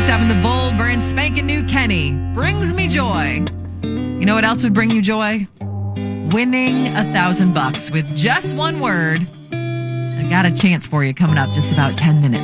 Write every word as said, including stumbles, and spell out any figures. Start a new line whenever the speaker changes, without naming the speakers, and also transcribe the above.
Next up in the bold, brand spanking new Kenny. Brings me joy. You know what else would bring you joy? Winning a thousand bucks with just one word. I got a chance for you coming up just about ten minutes.